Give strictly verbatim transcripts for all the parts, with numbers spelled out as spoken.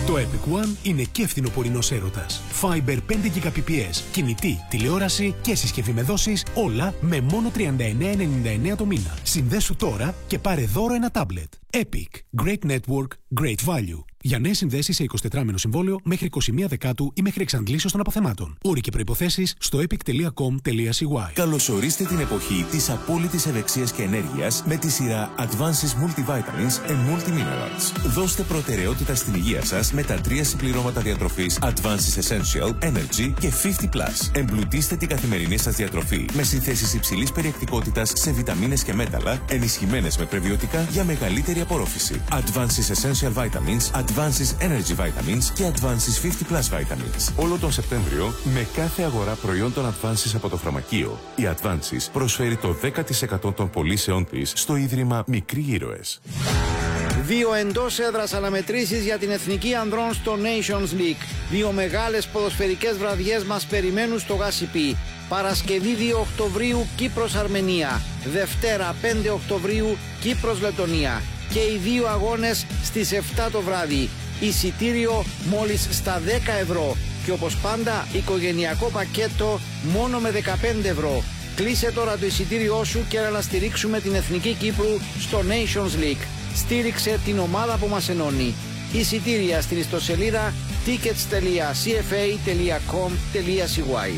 Το Epic One είναι και φθινοπορεινός έρωτας. Fiber πέντε Gbps, κινητή, τηλεόραση και συσκευή με δόσεις, όλα με μόνο τριάντα εννέα ενενήντα εννέα το μήνα. Συνδέσου τώρα και πάρε δώρο ένα τάμπλετ. Epic. Great network, great value. Για νέες συνδέσεις σε εικοσιτετράμηνο συμβόλαιο μέχρι είκοσι μία Δεκάτου ή μέχρι εξαντλήσεως των αποθεμάτων. Όροι και προϋποθέσεις στο epic τελεία com τελεία c y. Καλωσορίστε την εποχή της απόλυτης ευεξίας και ενέργειας με τη σειρά Advances Multivitamins and Multiminerals. Δώστε προτεραιότητα στην υγεία σας με τα τρία συμπληρώματα διατροφής Advances Essential, Energy και πενήντα πλας. Εμπλουτίστε την καθημερινή σας διατροφή με συνθέσεις υψηλής περιεκτικότητας σε βιταμίνες και μέταλλα, ενισχυμένες με πρεβιωτικά για μεγαλύτερη απορρόφηση. Advances Essential Vitamins, Advances Energy Vitamins και Advances πενήντα πλας Vitamins. Όλο τον Σεπτέμβριο, με κάθε αγορά προϊόντων Advances από το φαρμακείο, η Advances προσφέρει το δέκα τοις εκατό των πωλήσεών της στο Ίδρυμα Μικροί Ήρωες. Δύο εντός έδρας αναμετρήσεις για την Εθνική Ανδρών στο Nations League. Δύο μεγάλες ποδοσφαιρικές βραδιές μας περιμένουν στο Γάσιπι. Παρασκευή δύο Οκτωβρίου Κύπρος-Αρμενία. Δευτέρα πέντε Οκτωβρίου Κύπρος-Λετωνία. Και οι δύο αγώνες στις επτά το βράδυ. Εισιτήριο μόλις στα δέκα ευρώ. Και όπως πάντα οικογενειακό πακέτο μόνο με δεκαπέντε ευρώ. Κλείσε τώρα το εισιτήριό σου και να στηρίξουμε την Εθνική Κύπρου στο Nations League. Στήριξε την ομάδα που μας ενώνει. Εισιτήρια στην ιστοσελίδα tickets τελεία c f a τελεία com τελεία c y.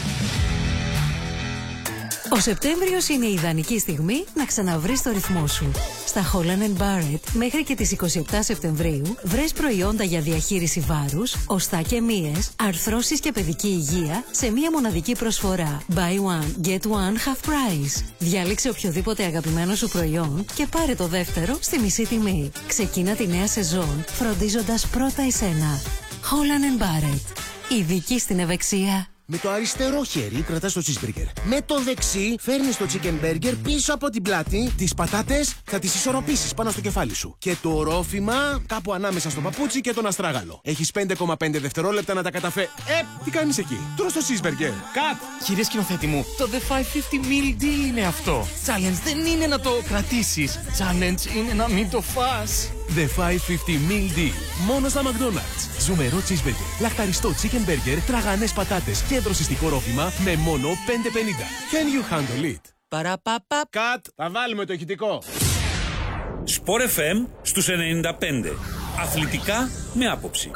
Ο Σεπτέμβριος είναι η ιδανική στιγμή να ξαναβρεις το ρυθμό σου. Στα Holland and Barrett μέχρι και τις είκοσι επτά Σεπτεμβρίου βρες προϊόντα για διαχείριση βάρους, οστά και μύες, αρθρώσεις και παιδική υγεία σε μία μοναδική προσφορά. Buy one, get one, half price. Διάλεξε οποιοδήποτε αγαπημένο σου προϊόν και πάρε το δεύτερο στη μισή τιμή. Ξεκίνα τη νέα σεζόν φροντίζοντας πρώτα εσένα. Holland and Barrett. Ειδική στην ευεξία. Με το αριστερό χέρι κρατάς το cheeseburger. Με το δεξί φέρνεις το chicken burger πίσω από την πλάτη. Τις πατάτες θα τις ισορροπήσεις πάνω στο κεφάλι σου. Και το ρόφημα κάπου ανάμεσα στο παπούτσι και τον αστράγαλο. Έχεις πέντε κόμμα πέντε δευτερόλεπτα να τα καταφέρ... Ε, τι κάνεις εκεί? Τρως το cheeseburger. Κατ! Κύριε σκηνοθέτη μου, το The πεντακόσια πενήντα meal deal είναι αυτό. Challenge δεν είναι να το κρατήσεις. Challenge είναι να μην το φας. The πεντακόσια πενήντα meal deal. Μόνο στα McDonald's. Ζουμερό cheeseburger, λαχταριστό chicken burger, τραγανές πατάτες και δροσιστικό ρόφημα με μόνο πέντε πενήντα. Can you handle it? Παραπαπα. Κατ! Θα βάλουμε το ηχητικό. Sport εφ εμ στους ενενήντα πέντε. Αθλητικά με άποψη.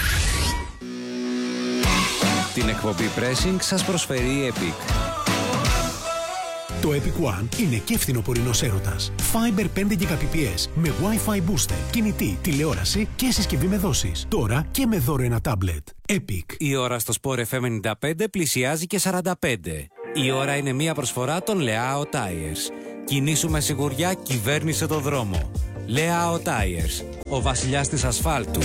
Την εκπομπή Pressing σας προσφέρει η Epic. Το Epic One είναι και φθινοπορεινός έρωτας. Fiber πέντε Gbps με Wi-Fi booster, κινητή, τηλεόραση και συσκευή με δόσεις. Τώρα και με δώρο ένα τάμπλετ. Epic. Η ώρα στο Sport εφ εμ ενενήντα πέντε πλησιάζει και σαράντα πέντε. Η ώρα είναι μια προσφορά των Leao Tires. Κινήσου με σιγουριά, κυβέρνησε το δρόμο. Leao Tires. Ο βασιλιάς της ασφάλτου.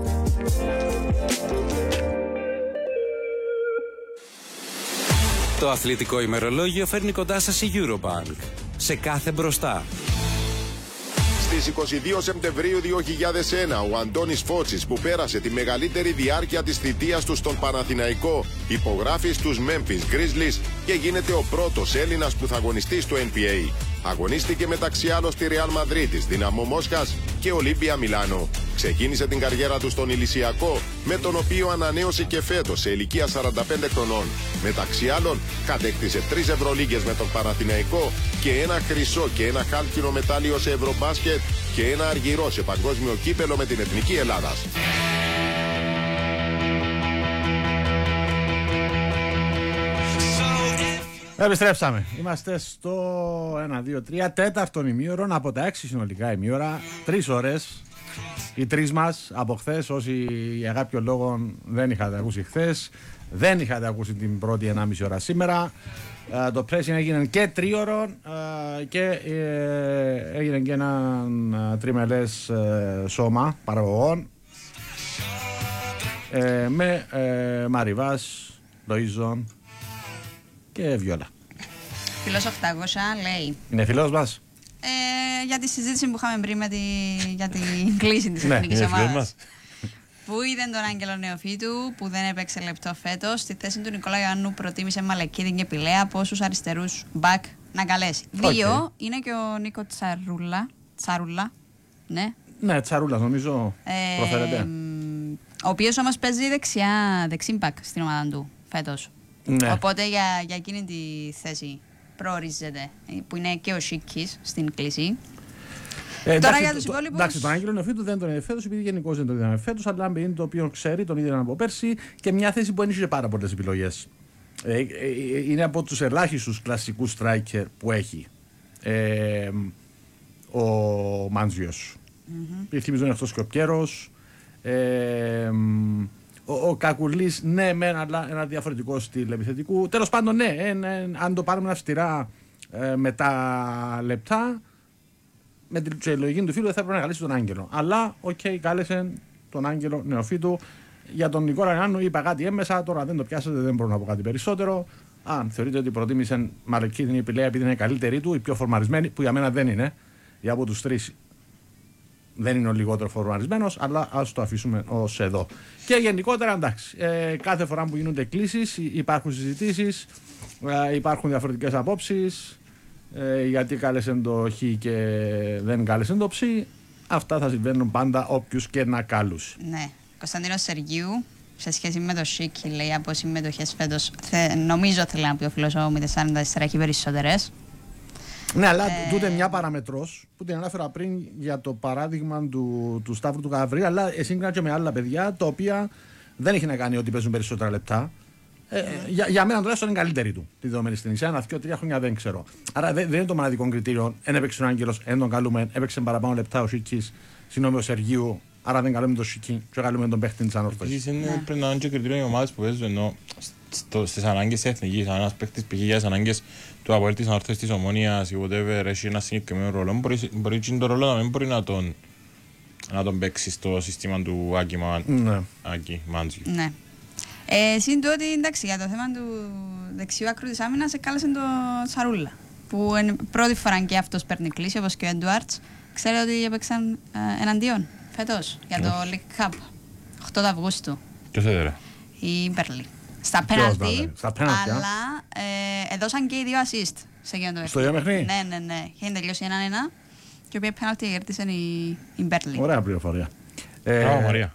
Το αθλητικό ημερολόγιο φέρνει κοντά σας η Eurobank. Σε κάθε μπροστά. Στις είκοσι δύο Σεπτεμβρίου δύο χιλιάδες ένα, ο Αντώνης Φώτσης, που πέρασε τη μεγαλύτερη διάρκεια της θητείας του στον Παναθηναϊκό, υπογράφει στους Memphis Grizzlies και γίνεται ο πρώτος Έλληνας που θα αγωνιστεί στο N B A. Αγωνίστηκε μεταξύ άλλων στη Ρεάλ Μαδρίτης, Δυναμό Μόσχας και Ολύμπια Μιλάνο. Ξεκίνησε την καριέρα του στον Ηλυσιακό, με τον οποίο ανανέωσε και φέτος σε ηλικία σαράντα πέντε χρονών. Μεταξύ άλλων, κατέκτησε τρεις Ευρωλίγκες με τον Παναθηναϊκό και ένα χρυσό και ένα χάλκινο μετάλλιο σε Ευρωμπάσκετ και ένα αργυρό σε παγκόσμιο κύπελο με την Εθνική Ελλάδας. Επιστρέψαμε. Είμαστε στο ένα, δύο, τρία, τέταρτον ημίωρο από τα έξι συνολικά ημίωρα. Τρεις ώρες. Οι τρεις μας από χθες. Όσοι για κάποιο λόγο δεν είχατε ακούσει χθες, δεν είχατε ακούσει την πρώτη ενάμιση ώρα σήμερα. Uh, το pressing έγινε και τρίωρο uh, και uh, έγινε και ένα uh, τριμελές uh, σώμα παραγωγών uh, με uh, Μαριβάς, Λοΐζον και Βιόλα. Φιλός οκτακόσια λέει. Είναι φιλός μας. Ε, για τη συζήτηση που είχαμε πριν με τη, για την κλίση της εθνικής ομάδας. Πού είδε τον Άγγελο Νεοφύτου που δεν έπαιξε λεπτό φέτος. Στη θέση του Νικόλα Ιωάννου προτίμησε Μαλεκίδη και Πηλαία. Πόσους αριστερούς μπακ να καλέσει. Okay. Δύο είναι και ο Νίκο Τσαρούλα. Τσαρούλα. Ναι. Ναι, Τσαρούλα νομίζω ε, προφέρεται. Ο οποίος όμως παίζει δεξιά, δεξίμπακ στην ομάδα του φέτος. Ναι. Οπότε για, για εκείνη τη θέση προορίζεται, που είναι και ο Σίκης στην κλίση. Ε, Τώρα εντάξει, για τους το, υπόλοιπους. Εντάξει, τον Άγγελο Νεοφύτου δεν τον είδε φέτος, επειδή γενικώς δεν τον είδαμε φέτος, αλλά είναι το οποίο ξέρει, τον είδε από πέρσι και μια θέση που ένιξε πάρα πολλές επιλογές. Ε, ε, είναι από τους ελάχιστους κλασικούς striker που έχει ε, ο Μάντζιος. Mm-hmm. Θυμίζω είναι αυτός και ο Πιέρος. Ε, ο, ο Κακουλής, ναι, μεν, αλλά ένα διαφορετικό στυλ επιθετικού. Τέλος πάντων, ναι, ε, ε, αν το πάρουμε αυστηρά ε, με τα λεπτά, με την λογική του φίλου δεν θα έπρεπε να καλέσει τον Άγγελο. Αλλά, οκ, okay, κάλεσε τον Άγγελο Νεοφύτου. Για τον Νικόλα Ιωάννου είπα κάτι έμμεσα, τώρα δεν το πιάσατε, δεν μπορώ να πω κάτι περισσότερο. Αν θεωρείτε ότι προτίμησε Μαλεκή την επιλέγει επειδή είναι η καλύτερη του, η πιο φορμαρισμένη, που για μένα δεν είναι. Για από τους τρεις δεν είναι ο λιγότερο φορμαρισμένος, αλλά ας το αφήσουμε ως εδώ. Και γενικότερα, εντάξει, ε, κάθε φορά που γίνονται κλήσεις υπάρχουν συζητήσεις, ε, υπάρχουν διαφορετικές απόψεις. Ε, γιατί κάλεσε το Χ και δεν κάλεσε το Ψ. Αυτά θα συμβαίνουν πάντα όποιους και να κάλους. Ναι. Κωνσταντίνος Σεργίου, σε σχέση με το Σίκη, λέει από συμμετοχές φέτος, θε, νομίζω θέλει να πει ο φίλος ο μηδέν σαράντα τέσσερα έχει περισσότερες. Ναι, αλλά ε... τούτε μια παραμετρός που την ανάφερα πριν για το παράδειγμα του, του Σταύρου του Γαβρή, αλλά σύγκρινα και με άλλα παιδιά τα οποία δεν έχει να κάνει ότι παίζουν περισσότερα λεπτά. Ε, για, για μένα τουλάχιστον είναι καλύτερη του τη δεδομένη στην Ισία. Ένα, δύο, τρία χρόνια δεν ξέρω. Άρα δεν, δεν είναι το μοναδικό κριτήριο. Εν έπαιξε ο Άγγελος, εν τον καλούμε, έπαιξε παραπάνω λεπτά ο Σίκης, συγγνώμη ο Σεργίου. Άρα δεν καλούμε τον Σίκη, και καλούμε τον παίχτη της ανόρθωσης. Είναι πρέπει να είναι και κριτήριο οι ομάδες που παίζουν, ενώ στις ανάγκες της εθνικής, αν ένας παίχτης π.χ. για τις ανάγκες του Αποέλ της ανόρθωσης της Ομόνοιας ή whatever έχει ένα συγκεκριμένο ρόλο, μπορεί, μπορεί και το ρόλο να μην μπορεί να τον, να τον παίξει στο σύστημα του Άκη Μάντζιου. Ναι. Ε, Συν το ότι εντάξει, για το θέμα του δεξιού άκρου της άμυνας εκάλεσε τον Τσαρούλα, που είναι πρώτη φορά και αυτός παίρνει κλίση όπως και ο Έντουαρτς. Ξέρετε ότι έπαιξαν ε, εναντίον φέτος για το yeah. League Cup οκτώ Αυγούστου. Ποιος έδερε? Η Μπέρλι. Στα πέναλτι, αλλά ε, έδωσαν και οι δύο assist σε εκείνο το παιχνίδι. Στο ίδιο παιχνίδι? Ναι, ναι, ναι. Είχε τελειώσει έναν ένα και η πέναλτι κέρδισε η Μπέρλι. Ωραία πληροφορία. Μπράβο, Μαρία.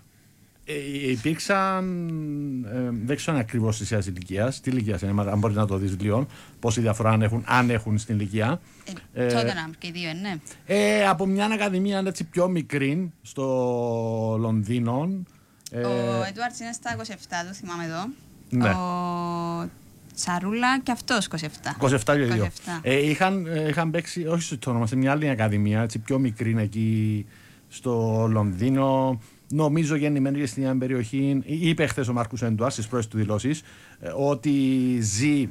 Ε, υπήρξαν, ε, δεν ξέρω ακριβώς της ηλικίας, τι ηλικία είναι, αν μπορεί να το δεις λίγο, πόση διαφορά αν έχουν, αν έχουν στην ηλικία. Ε, ε, τότε να και οι δύο, ναι. Ε, από μια ακαδημία έτσι πιο μικρή στο Λονδίνο. Ε, ο Έντουαρτς είναι στα είκοσι επτά του, θυμάμαι εδώ. Ναι. Ο Τσαρούλα και αυτός είκοσι επτά. είκοσι επτά και δύο. Ε, είχαν, είχαν παίξει, όχι στο όνομα, σε μια άλλη ακαδημία, έτσι πιο μικρή εκεί στο Λονδίνο. Νομίζω γεννημένη και στην περιοχή, είπε χθες ο Μάρκους Έντουαρτς στις πρώτες του δηλώσεις, ότι ζει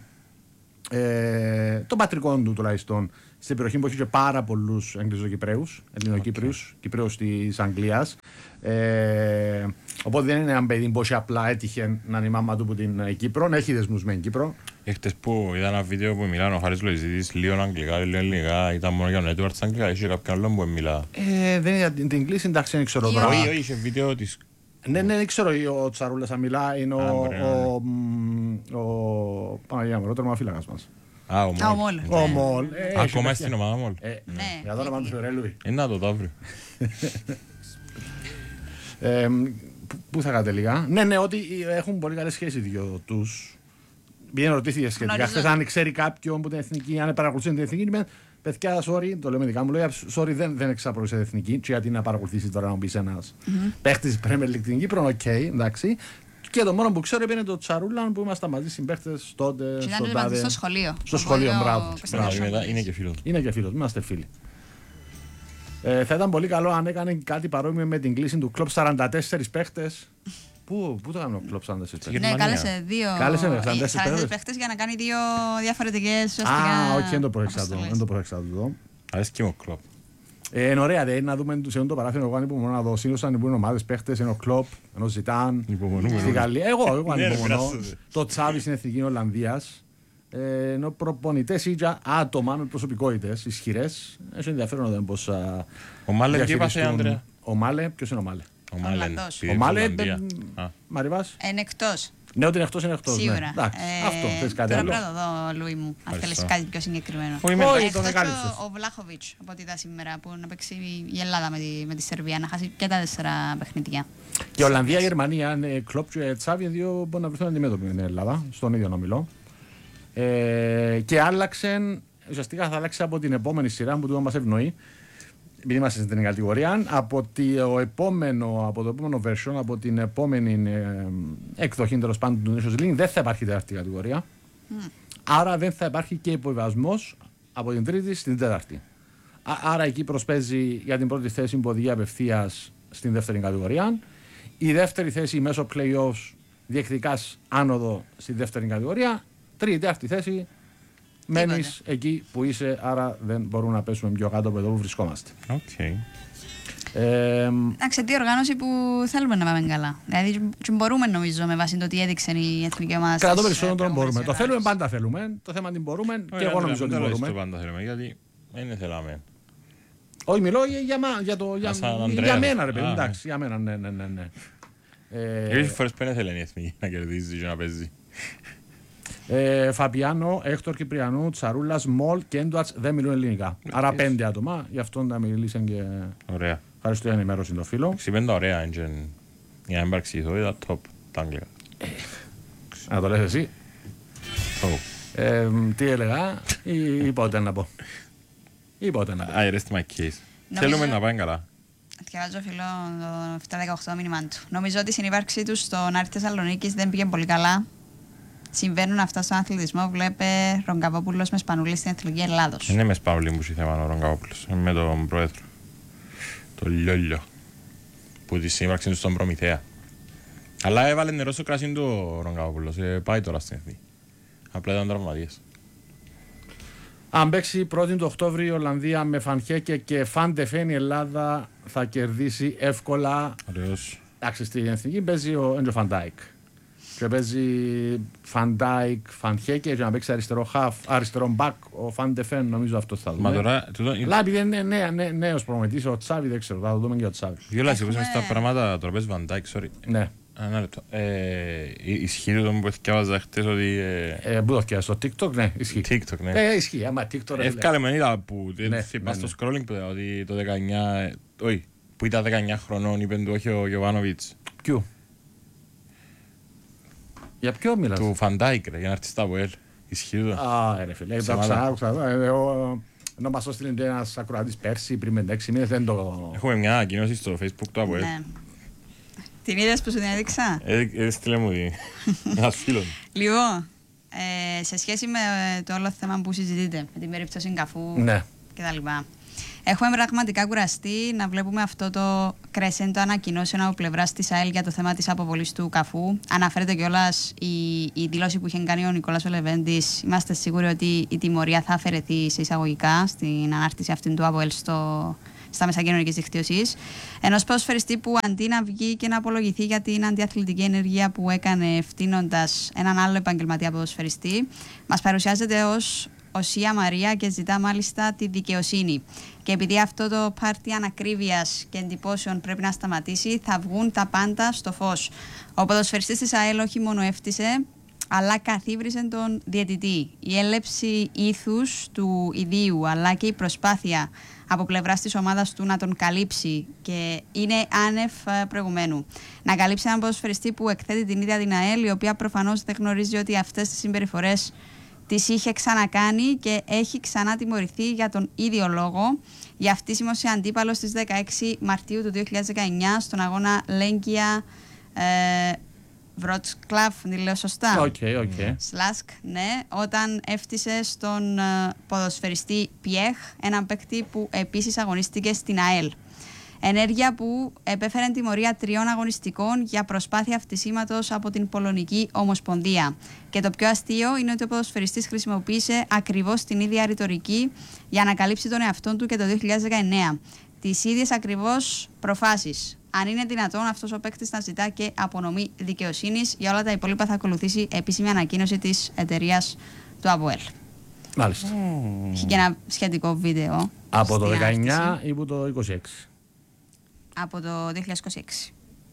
ε, τον πατρικό του τουλάχιστον στην περιοχή που έχει και πάρα πολλούς Αγγλικοκυπραίους, Ελληνοκύπριους, okay. Κυπραίους της Αγγλίας. Ε, οπότε δεν είναι ένα παιδί που απλά έτυχε να είναι η μάμα του από την Κύπρο, έχει δεσμούς με την Κύπρο. Χτες που είδα ένα βίντεο που μιλάνε ο Χάρης Λοϊζίδης λίγο αγγλικά, λίγο ελληνικά, ήταν μόνο για τον Έντουαρτς αγγλικά, είχε κάποιον άλλο που μιλά. Ε, δεν είναι την κλίση, εντάξει, δεν ξέρω τώρα. Όχι, όχι, είχε βίντεο της... Ναι, ναι, δεν ξέρω ο Τσαρούλας θα μιλά, είναι ο... Παναγία μου, ο τερματοφύλακας μας. Α, ο Μόλ. Ο Μόλ. Ακόμα στην ομάδα Μόλ. Ναι. Για τώρα πάμε στο Ρέλουι. Είναι να το αύριο. Πού θα κατέληγα. Ναι, ναι, ότι έχουν πολύ καλές σχέσεις οι δυο τους. Πήγαινε ρωτήθηκε σχετικά χθες αν ξέρει κάποιον που την εθνική, αν παρακολουθεί την εθνική. Παιδιά, sorry, το λέμε δικά μου λόγια, sorry, δεν, δεν εξαπρόησε την εθνική. Και γιατί να παρακολουθήσει τώρα να μπει ένα mm-hmm. παίχτη Premier League στην Κύπρο, οκ, okay, εντάξει. Και το μόνο που ξέρω είναι το Τσαρούλαν που ήμασταν μαζί συμπαίχτες τότε. Στο, τάδε, στο σχολείο. Στο σχολείο, μπράβο. Είναι και φίλος. Είναι και φίλος, είμαστε φίλοι. Ε, θα ήταν πολύ καλό αν έκανε κάτι παρόμοιο με την κλίση του Κλοπ σαράντα τέσσερις παίχτες. Πού, πού το έκανε ο Κλοπ σαράντα τέσσερις? Ναι, κάλεσε δύο σαράντα τέσσερις παίχτες για να κάνει δύο διαφορετικές ουσιαστικά. Α, όχι, δεν το προέξα το. Αρέσει και ο Κλοπ. Ε, είναι ωραία, δε, να δούμε σε το παράθυρο. Εγώ ανυπομονώ να δω. Σύνολο που είναι ομάδες παίχτες, είναι ο Κλοπ, ενώ Ζιτάν. Στη Γαλλία. Εγώ, εγώ ανυπομονώ. Το Τσάβι στην Εθνική Ολλανδίας. Ε, ενώ προπονητές ή για άτομα με προσωπικότητες ισχυρές. Έχει ενδιαφέρον να δούμε πώς. Ο Μάλε τι είπασε, Άντρεα? Ο Μάλε, ποιος είναι ο Μάλε? Ο Μάλε. Ο Μάλε, Μαριβάς. Είναι εκτός. Ναι, ότι είναι εκτός είναι εκτός. Σίγουρα. Ναι. Εντάξει, ε, αυτό θες κάτι τώρα άλλο. πρέπει να το δω, Λούι μου, αν θέλεις κάτι πιο συγκεκριμένο. Όχι, τον εκτός εκάλυψες. ο, ο Βλάχοβιτς, από ό,τι είδα σήμερα, που να παίξει η Ελλάδα με τη, με τη Σερβία, να χάσει και τα τέσσερα παιχνίδια. Και Ολλανδία, Γερμανία, Κλοπ και Τσάβη, δύο μπορεί να βρεθούν αντιμέτωποι με την Ελλάδα, στον ίδιο όμιλο. Ε, και άλλαξε, ουσιαστικά θα αλλάξει από την επόμενη σειρά που του μας ευνοεί, επειδή είμαστε στην κατηγορία, από το επόμενο, από το επόμενο version, από την επόμενη ε, εκδοχή τέλος πάντων του Nations League, δεν θα υπάρχει τέταρτη κατηγορία. Mm. Άρα δεν θα υπάρχει και υποβιβασμός από την τρίτη στην τέταρτη. Α, άρα εκεί προσπέζει για την πρώτη θέση που οδηγεί απευθείας στην δεύτερη κατηγορία. Η δεύτερη θέση μέσω playoffs διεκδικάς άνοδο στη δεύτερη κατηγορία. Τρίτη, τέταρτη θέση. Μένεις εκεί που είσαι, άρα δεν μπορούμε να πέσουμε πιο κάτω από εδώ που βρισκόμαστε. Okay. Εντάξει, τι οργάνωση που θέλουμε να πάμε καλά. Δηλαδή, μπορούμε νομίζω με βάση το τι έδειξε η εθνική ομάδα. Κατά το περισσότερο μπορούμε. Το θέλουμε, πάντα θέλουμε. Το θέμα την μπορούμε και εγώ νομίζω ότι μπορούμε. Το πάντα θέλουμε, γιατί δεν θέλαμε. Όχι, μιλώ για, για, το, για, για μένα, ρε παιδί. Εντάξει, για μένα, ναι, ναι, ναι. Κάποιες φορές πέντε θέλει η εθνική να κερδίζει και να παίζει. Ε, Φαπιάνο, Έκτορ Κυπριανού, Τσαρούλας, Μολ και Έντουαρτς δεν μιλούν ελληνικά. Yeah, άρα πέντε άτομα, γι' αυτό να μιλήσαν και. Ωραία. Ευχαριστώ για ενημέρωση το φίλο. Ξυπέντα ωραία, για να έμπαρξει η ηθότητα, top, τα αγγλικά. Να το λες εσύ. Oh. Ε, τι έλεγα, ή, ή πότε να πω. Ή πότε να πω. I rest my case. Θέλουμε να πάμε καλά. Διαβάζω φίλο το επτά δεκαοκτώ μήνυμά του. Νομίζω ότι η συνύπαρξή του στον Άρη Θεσσαλονίκης δεν πήγε πολύ καλά. Συμβαίνουν αυτά στον αθλητισμό. Βλέπε Ρογκαβόπουλος με Σπανούλη στην Εθνική Ελλάδος. Δεν είναι με Σπανούλη που θέμα ο Ρογκαβόπουλος. Είναι με τον πρόεδρο. Το Λιόλιο. Που τη σύμπραξη του στον Προμηθέα. Αλλά έβαλε νερό στο κρασί του ο Ρογκαβόπουλος. Ε, πάει τώρα στην Εθνική. Απλά ήταν τραυματίας. Αν παίξει πρώτη του Οκτώβρη η Ολλανδία με Φανχέκε και Φαντεφέν η Ελλάδα θα κερδίσει εύκολα. Ωραίος. Εντάξει, στην Εθνική παίζει ο Έντζο Φαντάικ. Και παίζει Φαντάικ, Φανχέκε και να παίξει αριστερό χαφ, αριστερό μπακ ο Φαντεφέν, νομίζω αυτό θα δούμε. Μα τώρα... Αλλά επειδή είναι νέα, νέα, νέος προμετής, ο Τσάβη δεν ξέρω, θα το δούμε και ο Τσάβη. Γιώλα, εσύ πούσαμε στα πράγματα, τώρα παίζει Φαντάικ, sorry. Ναι. Ένα λεπτό. Ισχύει το που έφτιαβαζα χτες ότι... Πού το έφτιαβα, στο TikTok, ναι, ισχύει. TikTok, ναι. Ε, ισχύει, άμα TikTok... Εύκαλε με είδα που είπα στο scrolling που ότι το δεκαεννιά... Όχι, που ήταν δεκαεννιά χρονών είπεν του όχι ο Γιωβάνοβιτς. Ποιου? Για ποιο μιλάς? Του Φαντάικ, για να έρθει στα ΑΠΟΕΛ. Ισχύει το. Α, ρε φίλε, το άκουσα. Ενώ μας το στείλει ένας ακροατής πέρσι, πριν με έξι μήνες, δεν το... Έχουμε μια ανακοίνωση στο Facebook του ΑΠΟΕΛ. Την είδες που σου την έδειξα? Έστειλε μου ένας φίλος. Λοιπόν, σε σχέση με το όλο θέμα που συζητείτε, με την περίπτωση Καφού κτλ. Έχουμε πραγματικά κουραστεί να βλέπουμε αυτό το κρεσέντο ανακοινώσεων από πλευρά τη ΑΕΛ για το θέμα τη αποβολή του Καφού. Αναφέρεται κιόλας η, η δήλωση που είχε κάνει ο Νικόλας Λεβέντης. Είμαστε σίγουροι ότι η τιμωρία θα αφαιρεθεί σε εισαγωγικά στην ανάρτηση αυτή του ΑΠΟΕΛ στο, στα μέσα κοινωνικής δικτύωσης. Ενός ποδοσφαιριστή που αντί να βγει και να απολογηθεί για την αντιαθλητική ενέργεια που έκανε φτύνοντας έναν άλλο επαγγελματία ποδοσφαιριστή, μας παρουσιάζεται ως Οσία Μαρία και ζητά μάλιστα τη δικαιοσύνη. Και επειδή αυτό το πάρτι ανακρίβειας και εντυπώσεων πρέπει να σταματήσει, θα βγουν τα πάντα στο φως. Ο ποδοσφαιριστής της ΑΕΛ όχι μόνο έφτισε, αλλά καθίβρισε τον διαιτητή. Η έλλειψη ήθους του ιδίου, αλλά και η προσπάθεια από πλευράς της ομάδας του να τον καλύψει και είναι άνευ προηγουμένου. Να καλύψει έναν ποδοσφαιριστή που εκθέτει την ίδια την ΑΕΛ, η οποία προφανώς δεν γνωρίζει ότι αυτές τις συμπεριφορές τις είχε ξανακάνει και έχει ξανά τιμωρηθεί για τον ίδιο λόγο. Για αυτή σήμωσε αντίπαλο στις δεκαέξι Μαρτίου του δύο χιλιάδες δεκαεννιά στον αγώνα Λέγκια ε, Βρότσκλαβ, δεν λέω σωστά. Οκ, okay, οκ. Okay. Σλάσκ, ναι, όταν έφτισε στον ε, ποδοσφαιριστή Πιέχ, έναν παίκτη που επίσης αγωνίστηκε στην ΑΕΛ. Ενέργεια που επέφερε τιμωρία τριών αγωνιστικών για προσπάθεια φτισήματος από την Πολωνική Ομοσπονδία. Και το πιο αστείο είναι ότι ο ποδοσφαιριστής χρησιμοποίησε ακριβώς την ίδια ρητορική για να καλύψει τον εαυτό του και το δύο χιλιάδες δεκαεννέα. Τις ίδιες ακριβώς προφάσεις. Αν είναι δυνατόν αυτός ο παίκτης να ζητά και απονομή δικαιοσύνης, για όλα τα υπόλοιπα θα ακολουθήσει επίσημη ανακοίνωση της εταιρείας του ΑΠΟΕΛ. Μάλιστα. Mm. Έχει και ένα σχετικό βίντεο. Από το δεκαεννιά ή από το είκοσι έξι. Από το δύο χιλιάδες είκοσι έξι.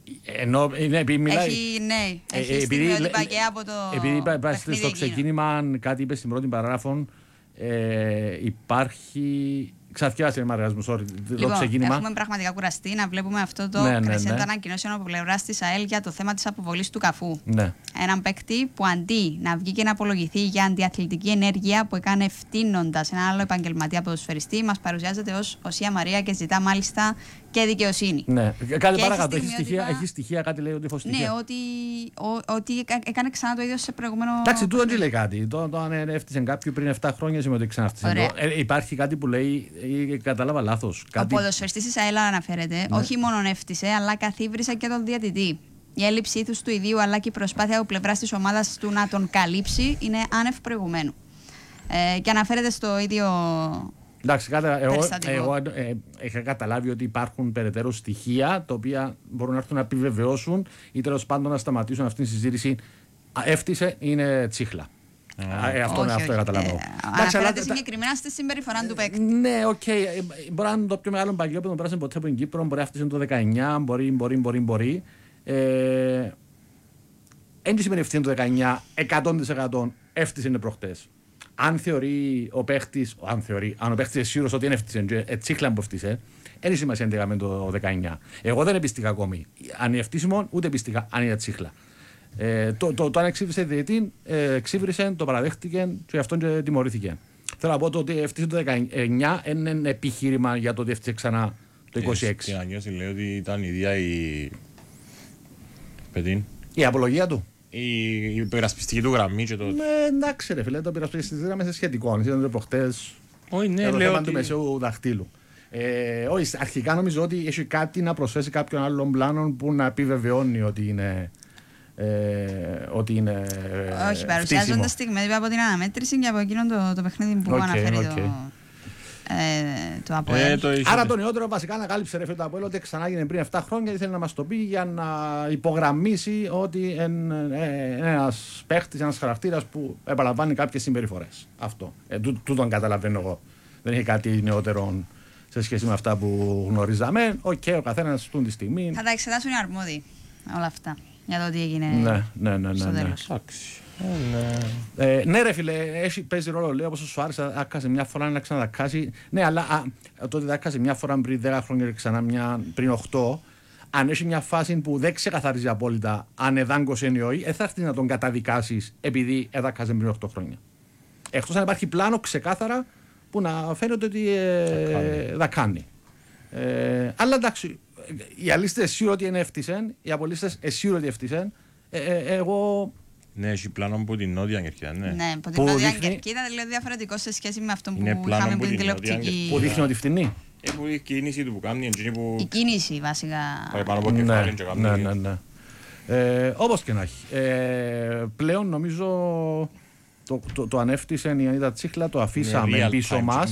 Ενώ, είναι, επειδή μιλάει, έχει, ναι, έχει ε, στιγμιότυπα και από το επειδή παιχνίδι στο εκείνο. ξεκίνημα, κάτι είπε στην πρώτη παράγραφο, ε, υπάρχει... Ξαφκιάσε με αργασμό, sorry, Λοιπόν, το ξεκίνημα. έχουμε πραγματικά κουραστεί να βλέπουμε αυτό το ναι, ναι, κρεσέντο ναι. ανακοινώσεων από πλευρά τη ΑΕΛ για το θέμα τη αποβολή του Καφού. Ναι. Έναν παίκτη που αντί να βγει και να απολογηθεί για αντιαθλητική ενέργεια που έκανε ευθύνοντα ένα άλλο επαγγελματία ποδοσφαιριστή, μα παρουσιάζεται ω Οσία Μαρία και ζητά μάλιστα και δικαιοσύνη. Ναι, κάτι παρακάτω. Έχει, έχει στοιχεία, έχει στοιχεία, κάτι λέει ότι έχω στοιχεία. Ναι, ότι, ο, ότι έκανε ξανά το ίδιο σε προηγούμενο. Εντάξει, τούτο δεν λέει κάτι. Το, το αν έφτιασε κάποιου πριν επτά χρόνια σημαίνει ότι ξαναφτιασε. Ε, υπάρχει κάτι που λέει, ε, κατάλαβα λάθος. Κάτι... Ο ποδοσφαιριστής της ΑΕΛ αναφέρεται, ναι. όχι μόνο έφτιασε, αλλά καθίβρισε και τον διαιτητή. Η έλλειψη ήθους του ιδίου αλλά και η προσπάθεια από πλευρά της ομάδας του να τον καλύψει είναι άνευ προηγουμένου. Ε, και αναφέρεται στο ίδιο. Εντάξει, κάτα, εγώ, εγώ ε, είχα καταλάβει ότι υπάρχουν περαιτέρω στοιχεία τα οποία μπορούν να έρθουν να επιβεβαιώσουν ή τέλος πάντων να σταματήσουν αυτή τη συζήτηση. Έφτιασε, είναι τσίχλα. Mm. Ε, αυτό όχι, αυτό καταλαβαίνω. Ε, αναφέρεται συγκεκριμένα στη συμπεριφορά του παίκτη. Ναι, οκ. Okay. Μπορεί να είναι το πιο μεγάλο παγιό που δεν πέρασε ποτέ από την Κύπρο, μπορεί να φτιάξει το δεκαεννιά, μπορεί, μπορεί, μπορεί. μπορεί. Ε, δεν σημαίνει ευθύνη το δεκαεννιά, εκατό τοις εκατό έφτιασε είναι προχτές. Αν θεωρεί ο παίχτης, αν θεωρεί, αν ο παίχτης είναι σίγουρος ότι είναι έφτιασε, τσίχλα που έφτιασε, δεν είναι σημασία αν έκαμε το δεκαεννιά. Εγώ δεν επίστηκα ακόμη. Αν είναι έφτισιμο, ούτε επίστηκα αν είναι τσίχλα. Ε, το, το, το αν εξήβρισε διαιτή, ε, εξήβρισε, το παραδέχτηκε και γι' αυτό και τιμωρήθηκε. Θέλω να πω το ότι έφτιασε το δεκαεννιά είναι ένα επιχείρημα για το ότι έφτιασε ξανά το είκοσι έξι. Στην ανιώση λέει ότι ήταν η ίδια η... Πετίν. Η απολογία του. Η υπερασπιστική του γραμμή και το... Ναι, εντάξει ρε φίλε, το υπερασπιστική γραμμή είναι σχετικό. Ήταν προχτές Όχι, ναι, το λέω θέμα ότι... του μεσαίου δαχτύλου. Ε, όχι, αρχικά νομίζω ότι έχει κάτι να προσθέσει κάποιον άλλον πλάνο που να επιβεβαιώνει ότι είναι... Ε, ότι είναι όχι, παρουσιάζονται στιγμές από την αναμέτρηση και από εκείνον το, το παιχνίδι που okay, αναφέρει okay. το, ε, το ΑΠΟΕΛ. Ε, το Άρα το νεότερο βασικά ανακάλυψε ρε φίλε το ΑΠΟΕΛ ότι ξανά έγινε πριν επτά χρόνια και ήθελε να μας το πει για να υπογραμμίσει ότι είναι ένας παίχτης, ένας χαρακτήρας που επαναλαμβάνει κάποιες συμπεριφορές. Αυτό. Ε, τού, τούτον καταλαβαίνω εγώ. Δεν έχει κάτι νεότερο σε σχέση με αυτά που γνωρίζαμε. Οκ, okay, ο καθένας τούν τη στιγμή. Θα τα εξετάσουν οι αρμόδιοι όλα αυτά. Για το τι έγινε ναι, ναι, ναι, στο ναι, τέλος. ναι. Ε, ναι. Ε, ναι ρε φίλε, έχει, παίζει ρόλο, λέω, όπως σου άρεσε, άκασε μια φορά να ξαναδακάσει. Ναι, αλλά α, το ότι δάκασε μια φορά πριν δέκα χρόνια και ξανά μια πριν οκτώ, αν έχει μια φάση που δεν ξεκαθαρίζει απόλυτα αν εδάγκωσε ή όχι, δεν θα έρθει να τον καταδικάσεις επειδή εδάκασε πριν οκτώ χρόνια. Εκτός αν υπάρχει πλάνο ξεκάθαρα που να φαίνεται ότι ε, δακάνει. Ε, αλλά εντάξει. Οι αλίστες σίγουρα ότι είναι έφτισεν, οι απολύστες σίγουρα ότι έφτισεν. Ε, ε, εγώ... Ναι, έχει πλάνο από την Νότια Κερκίδα, ναι. Ναι, από την Νότια Κερκίδα, δηλαδή διαφορετικό σε σχέση με αυτό που είχαμε από την τηλεοπτική. Που δείχνει ότι φτηνεί. Ε, που η κίνηση του που κάνει, που... Η κίνηση βασικά. Πάει πάνω από κεφάλι και κάνει. Ναι, ναι, ναι. Ε, όπως και να έχει. Ε, πλέον νομίζω... Το, το, το ανέφτισε η Ανίτα Τσίχλα, το αφήσαμε πίσω μας.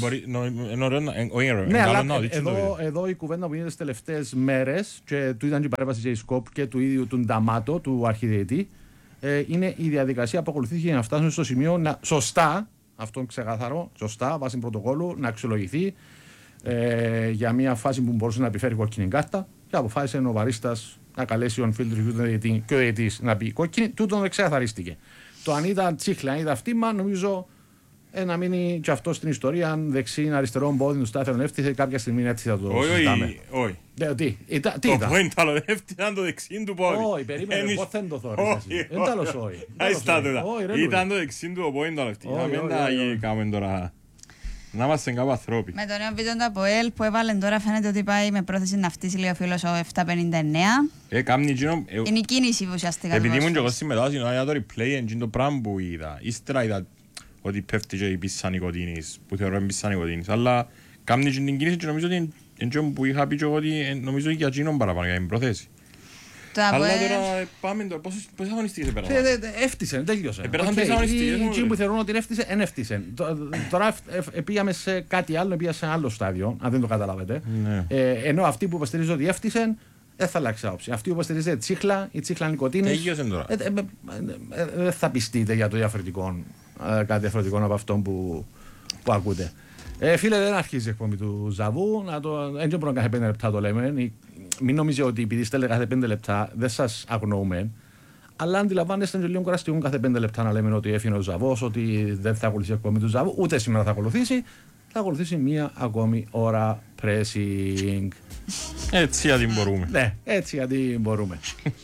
Ναι, αλλά εδώ, εδώ η κουβέντα που γίνεται τις τελευταίες μέρες και του ήταν και η παρέμβαση J. Σκόπ και του ίδιου του Νταμάτο, του αρχιδιετή, ε, είναι η διαδικασία που ακολουθήθηκε για να φτάσουν στο σημείο να σωστά, αυτό είναι ξεκαθαρό, σωστά, βάσει πρωτοκόλλου, να αξιολογηθεί ε, για μια φάση που μπορούσε να επιφέρει κόκκινη κάρτα και αποφάσισε ο βαρίστας να καλέσει τον φίλτρο και ο διαιτής να πει κόκκινη, τούτον δεν ξεκαθαρίστηκε. Το αν ήταν τσίχλα, αν ήταν φτύμα, νομίζω ε, να μείνει και αυτό στην ιστορία. Αν δεξί, αριστερό πόδι του στάθερον έφτιασε, κάποια στιγμή έτσι θα το συζητάμε. Όχι, όχι. Τι ήταν. Το πόδι του άλλο έφτιαξαν το δεξί του πόδι. Όχι, περίμενε, πώς δεν το θωρείς εσύ. Δεν τα λος όχι. Ήταν το δεξί του πόδι του άλλο. Μην τα κάνουμε τώρα. Να είμαστε κάπου ανθρώποι. Με το νέο βίντεο του ΑΠΟΕΛ που έβαλε τώρα φαίνεται ότι πάει με πρόθεση να φτύσει λέει ο φίλος ο επτακόσια πενήντα εννέα. Ε, κάμνη εκείνο... Είναι η κίνηση που ουσιαστικά. Επειδή ήμουν και εγώ συμμετάσχει για το replay, είναι το πράγμα που είδα. Ύστερα είδα ότι πέφτει και η πίσσα νοικοτήνης, που θεωρώ είναι πίσσα νοικοτήνης. Αλλά κάμνη την κίνηση και νομίζω ότι είναι εκείνο που είχα πει και εγώ ότι νομίζω για εκείνον παραπάνω, για την πρόθεση. Αλλά τώρα πάμε τώρα, πόσες αγωνιστικές επέρασαν. Έφτισεν, τέλειωσε. Επέρασαν τρεις αγωνιστικές. Εκείνοι που θεωρούν ότι έφτισε, εν έφτισεν. Τώρα πήγαμε σε κάτι άλλο, πήγαμε σε άλλο στάδιο, αν δεν το καταλάβετε. Ενώ αυτοί που υποστηρίζουν ότι έφτισεν, δεν θα αλλάξει άποψη. Αυτοί που υποστηρίζουν τσίχλα, η τσίχλα νοικοτήνης. Τέλειωσε τώρα. Δεν θα πιστείτε για το διαφορετικό, κάτι διαφορετικό από αυτό που ακούτε. Ε, φίλε, δεν αρχίζει η εκπομπή του Ζαβού. Δεν μπορούμε να κάνουμε πέντε λεπτά το λέμε. μην νομίζετε ότι επειδή στέλνετε κάθε πέντε λεπτά δεν σας αγνοούμε. Αλλά αντιλαμβάνεστε λίγο κουραστικό κάθε πέντε λεπτά να λέμε ότι έφυγε ο Ζαβός, ότι δεν θα ακολουθήσει η εκπομπή του Ζαβού. Ούτε σήμερα θα ακολουθήσει. Θα ακολουθήσει μία ακόμη ώρα pressing. Έτσι γιατί μπορούμε. Ναι, έτσι γιατί μπορούμε.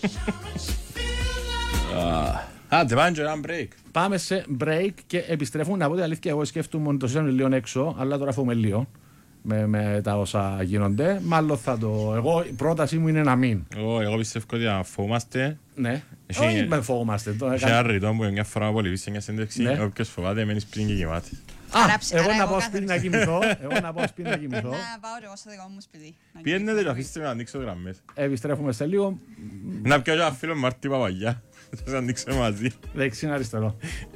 Άντε, πάμε και ένα break. Πάμε σε break και επιστρέφουμε. Να πω την αλήθεια, εγώ σκέφτομαι ότι το σύζυγο λίγο έξω, αλλά τώρα φοβούμαι λίγο. Με, με τα όσα γίνονται. Μάλλον θα το. Εγώ η πρότασή μου είναι να μην. Εγώ, εγώ πιστεύω ότι να φοβόμαστε. Ναι. Εσύ, όχι με φοβόμαστε. Έχει ένα ρητό που μια φορά πολύ σε μια σύνδεξη. Ναι. Όποιος φοβάται μένει σπίτι και κοιμάται. Α, εγώ να πάω σπίτι να κοιμηθώ. Εγώ να πάω σπίτι να κοιμηθώ. Να πάω εγώ στο δικό μου σπίτι. Πιένετε και αφήστε με να ανοίξω γραμμές. Επιστρέφουμε σε λίγο. Να πιω ένα φίλο Μάρτη Παπαγιά. Θα σας ανοίξω μαζί. Δεξί αριστερό.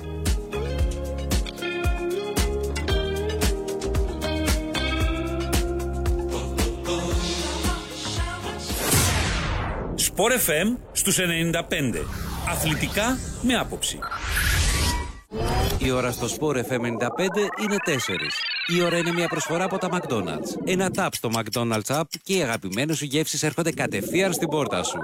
Sport εφ εμ στους ενενήντα πέντε. Αθλητικά με άποψη. Η ώρα στο Sport εφ εμ ενενήντα πέντε είναι τέσσερις. Η ώρα είναι μια προσφορά από τα McDonald's. Ένα tap στο McDonald's app και οι αγαπημένες σου γεύσεις έρχονται κατευθείαν στην πόρτα σου.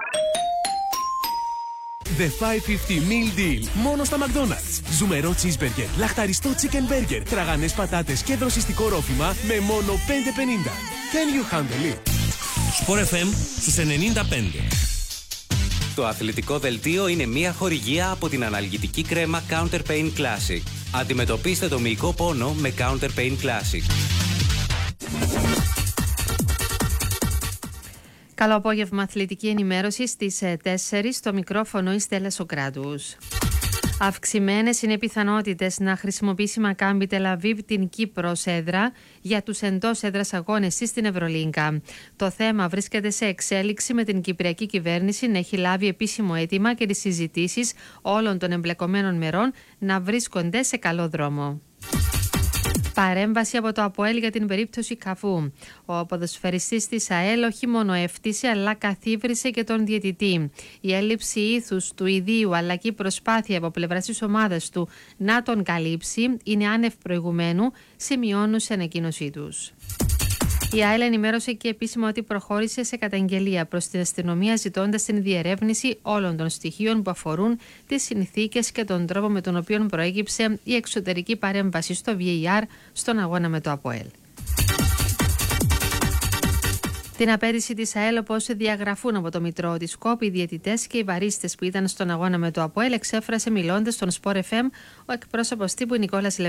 The πεντακόσια πενήντα Meal Deal. Μόνο στα McDonald's. Ζουμερό cheeseburger, λαχταριστό chicken burger, τραγανές πατάτες και δροσιστικό ρόφημα με μόνο πέντε πενήντα. Can you handle it? Sport εφ εμ στους ενενήντα πέντε. Το αθλητικό δελτίο είναι μια χορηγία από την αναλγητική κρέμα Counter Pain Classic. Αντιμετωπίστε το μυϊκό πόνο με Counter Pain Classic. Καλό απόγευμα, αθλητική ενημέρωση στις τέσσερις, στο μικρόφωνο η Στέλλα Σοκράτους. Αυξημένες είναι οι πιθανότητες να χρησιμοποιήσει Μακάμπι Τελαβίβ την Κύπρο ως έδρα για τους εντός έδρας αγώνες στην Ευρωλίγκα. Το θέμα βρίσκεται σε εξέλιξη με την Κυπριακή κυβέρνηση να έχει λάβει επίσημο αίτημα και τις συζητήσεις όλων των εμπλεκομένων μερών να βρίσκονται σε καλό δρόμο. Παρέμβαση από το ΑΠΟΕΛ για την περίπτωση Καφού. Ο ποδοσφαιριστής της ΑΕΛ όχι μόνο εύτησε αλλά καθίβρισε και τον διαιτητή. Η έλλειψη ήθους του ιδίου αλλά και η προσπάθεια από πλευράς της ομάδας του να τον καλύψει είναι άνευ προηγουμένου, σημειώνουν σε ανακοίνωσή τους. Η ΑΕΛ ενημέρωσε και επίσημα ότι προχώρησε σε καταγγελία προς την αστυνομία ζητώντας την διερεύνηση όλων των στοιχείων που αφορούν τις συνθήκες και τον τρόπο με τον οποίο προέκυψε η εξωτερική παρέμβαση στο βι έι αρ στον αγώνα με το ΑΠΟΕΛ. Την απέτηση της ΑΕΛ πως διαγραφούν από το Μητρό της ΚΟΠ οι διαιτητές και οι βαρίστες που ήταν στον αγώνα με το ΑΠΟΕΛ εξέφρασε μιλώντας στον Sport εφ εμ ο εκπρόσωπος τύπου Νικόλας Λεβέντη.